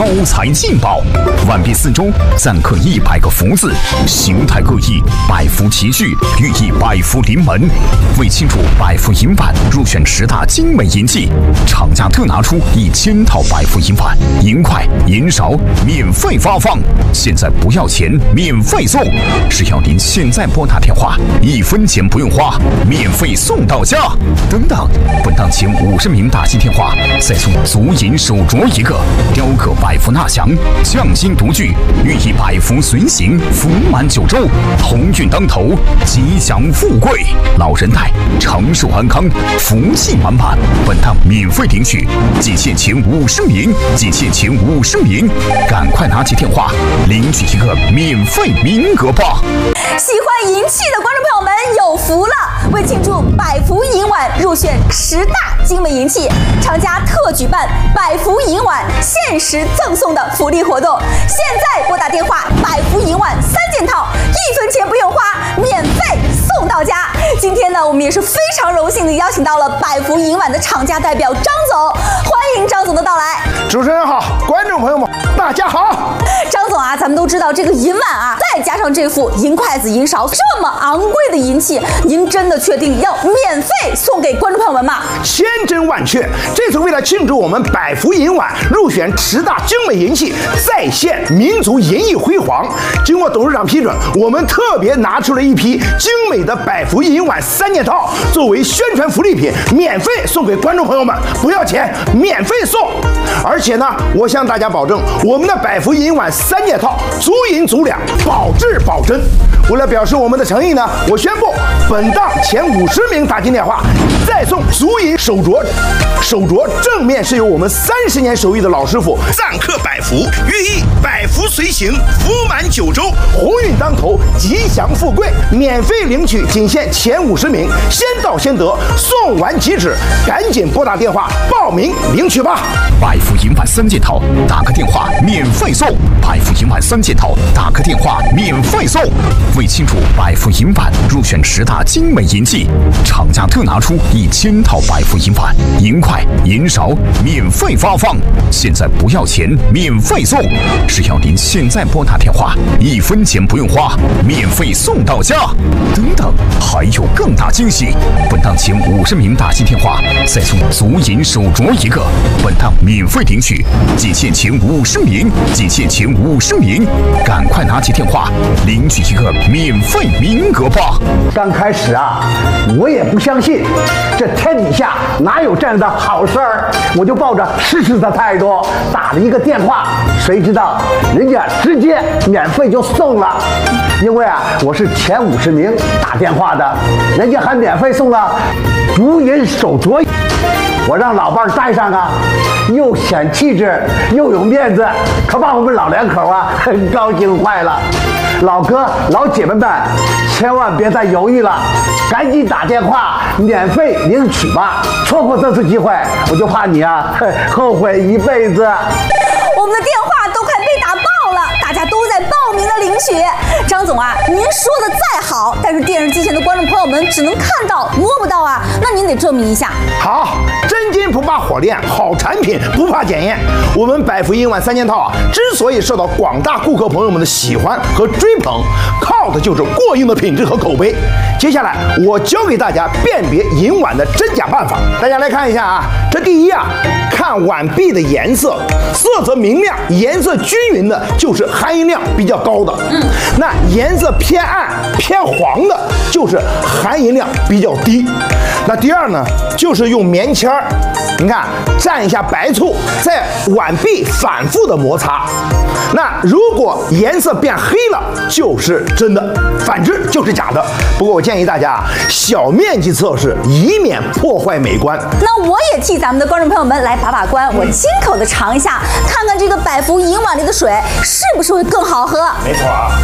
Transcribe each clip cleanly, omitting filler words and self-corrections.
招财进宝，碗币四周錾刻100个福字，形态各异，百福齐聚，寓意百福临门。为庆祝百福银碗入选10大精美银器，厂家特拿出1000套百福银碗，银筷、银勺免费发放，现在不要钱，免费送，只要您现在拨打电话，1分钱不用花，免费送到家。等等，本档前50名打进电话，再送足银手镯1个，雕刻百福纳祥，匠心独具，寓意百福随行，福满9州，鸿运当头，吉祥富贵，老人带长寿安康，福气满满。本档免费领取，仅限前50名，仅限前50名，赶快拿起电话领取一个免费名额吧！ 喜欢银器的观众朋友们有福了！为庆祝百福银碗入选10大精美银器，厂家特举办百福银碗限时赠送的福利活动。现在拨打电话，百福银碗3件套，1分钱不用花，免费送到家。今天呢，我们也是非常荣幸的邀请到了百福银碗的厂家代表张总，欢迎张总的到来。 主持人好，观众朋友们大家好。 张总啊，咱们都知道这个银碗啊，再加上这副银筷子、银勺，这么昂贵的银器，您真的确定要免费送给观众朋友们吗？ 千真万确，这次为了庆祝我们百福银碗入选10大精美银器，再现民族银艺辉煌，经过董事长批准，我们特别拿出了一批精美的百福银碗3件套，作为宣传福利品，免费送给观众朋友们，不要钱，免费送。而且呢，我向大家保证，我们的百福银碗3件套足银足两，保质保真。为了表示我们的诚意呢，我宣布本档前50名打进电话，再送足银手镯。手镯正面是由我们30年手艺的老师傅錾刻百福，寓意百福随行，福满9州，鸿运当头，吉祥富贵。免费领取，仅限前50名，先到先得，送完即止，赶紧拨打电话报名领取吧。 百福银碗3件套，打个电话免费送。百福银碗3件套，打个电话免费送。为庆祝百福银碗入选10大精美银器，厂家特拿出1000套百福银碗，银筷、银勺免费发放，现在不要钱，免费送，只要您现在拨打电话，1分钱不用花，免费送到家。等等，还有更大惊喜！本档前50名打进电话，再送足银手镯1个，本档免费领取，仅限前50名，仅限前50名，赶快拿起电话领取一个免费名额吧！ 刚开始啊，我也不相信，这天底下哪有这样的好事儿，我就抱着试试的态度打了一个电话，谁知道人家直接免费就送了。因为啊，我是前50名打电话的，人家还免费送了足银手镯，我让老伴儿戴上啊，又显气质又有面子，可把我们老两口啊高兴坏了。老哥老姐妹们，千万别再犹豫了，赶紧打电话免费领取吧！错过这次机会，我就怕你啊后悔一辈子。 我们的电话都快被打爆了，大家都在报名的领取。张总啊，您说的再好，但是电视机前的观众朋友们只能看到摸不到啊，那您得证明一下。 好，真金不怕火炼，好产品不怕检验。我们百福银碗3件套啊，之所以受到广大顾客朋友们的喜欢和追捧，靠的就是过硬的品质和口碑。接下来我教给大家辨别银碗的真假办法，大家来看一下啊。这第一啊，看碗壁的颜色，色泽明亮、颜色均匀的，就是含银量比较高的。那颜色偏暗、偏黄的，就是含银量比较低。那第二呢，就是用棉签儿，你看蘸一下白醋，在碗壁反复的摩擦。那如果颜色变黑了，就是真的，反之就是假的。不过我建议大家小面积测试，以免破坏美观。 那我也替咱们的观众朋友们来把把关，我亲口的尝一下，看看这个百福银碗里的水是不是会更好喝。 没错啊。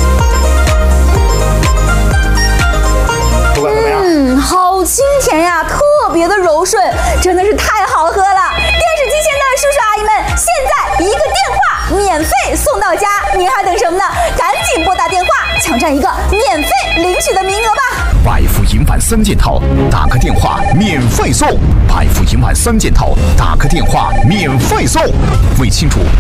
不管怎么样， 好清甜呀，特别的柔顺，真的是太好喝了。电视机前的叔叔阿姨们，现在一个电话免费送到家，您还等什么呢？赶紧拨打电话，抢占一个免费领取的名额吧。 百福银碗3件套，打个电话免费送。百福银碗3件套，打个电话免费送。为庆祝